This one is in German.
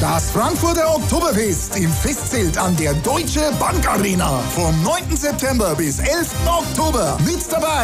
Das Frankfurter Oktoberfest im Festzelt an der Deutsche Bank Arena. Vom 9. September bis 11. Oktober. Mit dabei